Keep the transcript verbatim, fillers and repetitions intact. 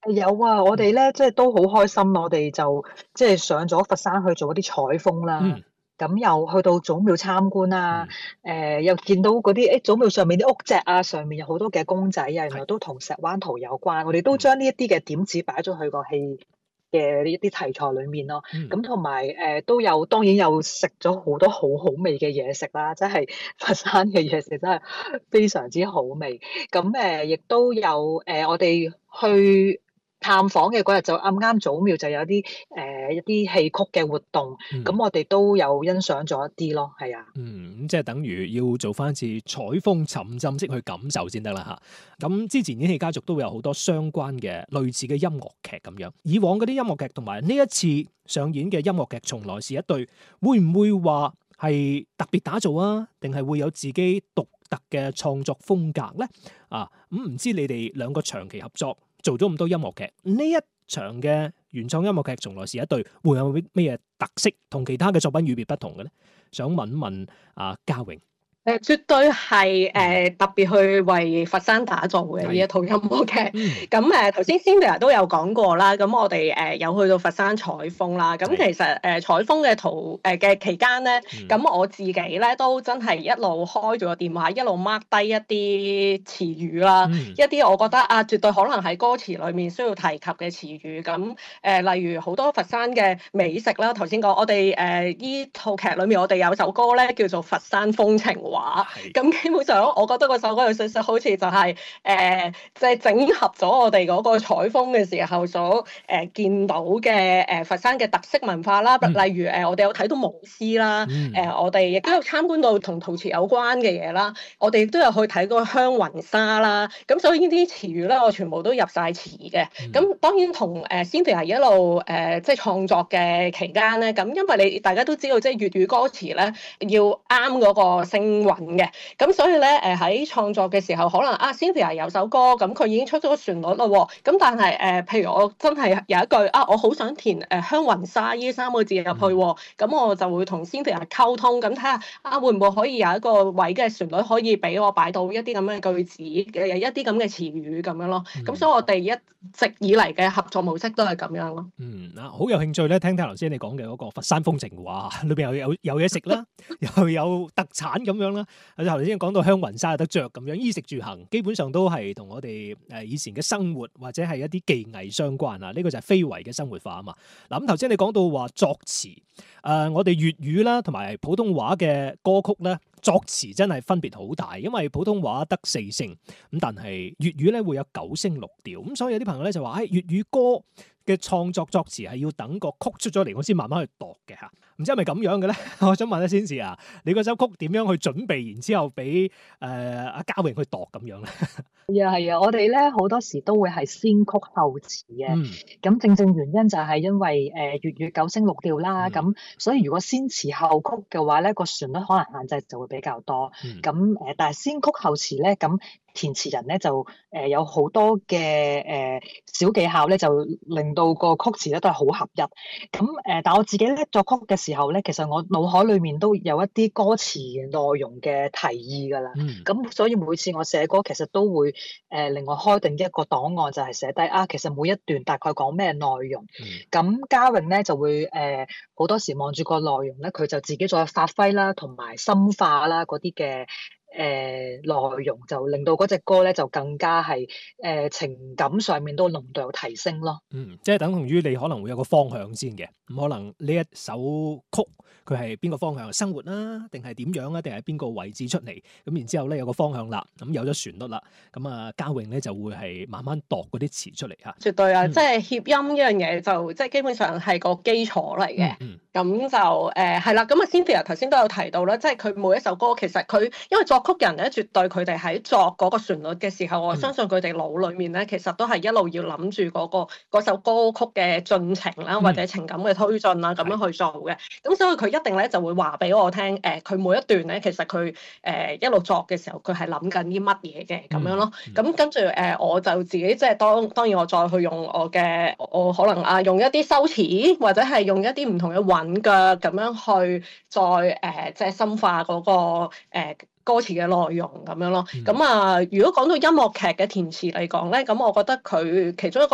有啊，我哋嗯咧即係都好開心，我哋就即係上咗佛山去做一啲採風啦。 嗯咁又去到祖廟參觀啦， 嗯， 誒、又見到嗰啲誒祖廟上面啲屋脊啊，上面有好多嘅公仔啊，原來係， 都同石灣圖有關。我哋都嗯將呢一啲嘅點子擺咗去個戲嘅呢一啲題材裏面咯。 嗯咁同埋誒都有，當然有食咗好多好好味嘅嘢食啦，即係佛山嘅嘢食真係非常之好味。咁誒亦都有誒、我哋去探訪嘅嗰日就啱啱祖廟就有啲誒、一啲戲曲嘅活動， 嗯。 咁我哋都有欣賞咗一啲咯，係啊。 嗯，咁即係等於要做翻次採風沉浸式去感受先得啦嚇。咁之前演戲家族都會有好多相關嘅類似嘅音樂劇咁樣。以往嗰啲音樂劇同埋呢一次上演嘅音樂劇，從來是一對，會唔會話係特別打造啊？定係會有自己獨特嘅創作風格咧？啊，咁、嗯、唔知你哋兩個長期合作做咗咁多音樂劇，呢一場嘅原創音樂劇從來是一對，會有咩嘢特色同其他嘅作品與別不同嘅咧？想問問啊，嘉穎。 誒，絕對係誒、呃、特別去為佛山打造嘅呢一套音樂劇。 嗯咁誒頭先 Cynthia 都有講過啦，咁我哋誒、呃、有去到佛山採風啦。咁其實誒、呃、採風嘅途誒嘅期間咧，咁、嗯、我自己咧都真係一路開住個電話，一路 mark 低一啲詞語啦， 嗯一啲我覺得啊，絕對可能喺歌詞裡面需要提及嘅詞語。咁誒、呃、例如好多佛山嘅美食啦，頭先講我哋誒依套劇裡面，我哋有首歌咧叫做《佛山風情》。話咁基本上，我覺得嗰首歌有少少好似就係、是、誒，即、呃、係、就是、整合咗我哋嗰個採風嘅時候所誒、呃、見到嘅誒、呃、佛山嘅特色文化啦。嗯、例如誒、呃，我哋有睇到舞獅啦，誒、嗯呃、我哋亦都有參觀到同陶瓷有關嘅嘢啦。我哋亦都有去睇過香雲紗啦。咁所以呢啲詞語咧，我全部都入晒詞嘅。咁、嗯、當然同誒 Cynthia 一路誒即係創作嘅期間咧，咁因為你大家都知道，即係粵語歌詞咧要啱嗰個聲韻嘅，咁所以咧誒喺創作嘅時候，可能啊 Cynthia 有首歌，咁佢已經出咗個旋律啦喎，咁但係誒、呃、譬如我真係有一句啊，我好想填誒、呃、香雲紗呢三個字入去喎，咁我就會同 Cynthia 溝通，咁睇下啊會唔會可以有一個位嘅旋律可以俾我擺到一啲咁嘅句子嘅一啲咁嘅詞語咁樣咯，咁、嗯、所以我哋一直以嚟嘅合作模式都係咁樣咯。 嗯，嗱，好有興趣咧，聽聽頭先你講嘅嗰個佛山風情話，裏邊又有有嘢食啦，又有特產咁樣啦。頭先講到香雲紗有得着咁樣，衣食住行基本上都係同我哋誒以前嘅生活或者係一啲技藝相關啊。呢、這個就係非遺嘅生活化啊嘛。嗱，咁頭先你講到話作詞，誒、呃、我哋粵語啦同埋普通話嘅歌曲咧，作詞真係分別好大，因為普通話得四聲，咁但係粵語咧會有九聲六調，咁所以有啲朋友咧就話誒粵語歌嘅創作作詞係要等個曲出咗嚟，我先慢慢去度嘅嚇，唔知係咪咁樣嘅咧？我想問下先啊，你嗰首曲點樣去準備，然之後俾誒阿嘉穎去度咁樣咧？ 係啊係啊，我哋咧好多時都會係先曲後詞嘅，咁、嗯、正正原因就係因為誒粵、呃、語九聲六調啦，咁、嗯、所以如果先詞後曲嘅話咧，個旋律可能限制就會比較多，咁誒、嗯，但係先曲後詞咧，咁填詞人咧就誒、呃、有好多嘅誒、呃、小技巧咧，就令到個曲詞咧都係好合一。咁誒、呃，但我自己咧作曲嘅時候咧，其實我腦海裡面都有一啲歌詞內容嘅提議㗎啦。咁、嗯、所以每次我寫歌，其實都會誒、呃、另外開定一個檔案，就係、是、寫低啊，其實每一段大概講咩內容。咁嘉穎咧就會誒好、呃、多時望住個內容咧，佢就自己再發揮啦，同埋深化啦嗰啲嘅。誒、呃、內容就令到嗰隻歌咧就更加係誒、呃、情感上面都濃度有提升咯。 嗯，即係等同於你可能會有個方向先嘅，咁可能呢一首曲佢係邊個方向？生活啦，定係點樣啊？定係邊個位置出嚟？咁然之後咧有個方向啦，咁有咗旋律啦，咁啊嘉穎咧就會係慢慢度嗰啲詞出嚟嚇。 絕對啊， 嗯、 即係協音呢樣嘢就即係基本上係個基礎嚟嘅。咁、嗯嗯、就誒係啦，咁啊 Cynthia 頭先都有提到啦，即係佢每一首歌其實佢因為作曲人咧，絕對佢哋喺作嗰個旋律嘅時候，我相信佢哋腦裡面咧，其實都係一路要諗住嗰個嗰首歌曲嘅進程啦，或者情感嘅推進啦，咁樣去做嘅。咁所以佢一定咧就會話俾我聽，誒、呃、佢每一段咧，其實佢誒、呃、一路作嘅時候，佢係諗緊啲乜嘢嘅咁樣咯。咁、嗯嗯、跟住誒、呃，我就自己即係當當然我再去用我嘅，我可能啊用一啲修辭，或者係用一啲唔同嘅韻腳咁樣去再誒、呃、即係深化嗰、那個、呃歌詞嘅內容咁樣咯，咁啊，如果講到音樂劇嘅填詞嚟講咧，咁我覺得佢其中一個